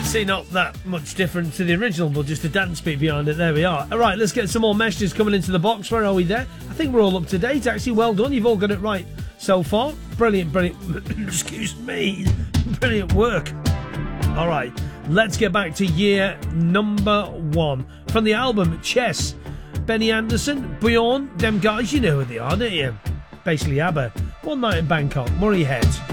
See, not that much different to the original, but just a dance beat behind it. There we are. All right, let's get some more messages coming into the box. Where are we there? I think we're all up to date, actually. Well done. You've all got it right so far. Brilliant, brilliant. Excuse me. Brilliant work. All right, let's get back to year number 1. From the album Chess, Benny Anderson, Bjorn, them guys, you know who they are, don't you? Basically ABBA. One Night in Bangkok, Murray Head.